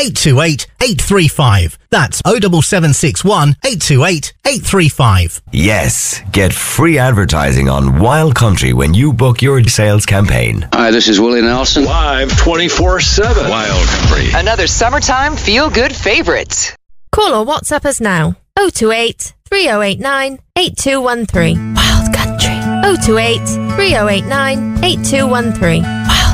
828 835. That's 07761 828 835. Yes, get free advertising on Wild Country when you book your sales campaign. Hi, this is Willie Nelson. Live 24/7. Wild Country. Another summertime feel-good favorite. Call or WhatsApp us now. 028 3089 8213. Wild Country. 028 3089 8213. Wild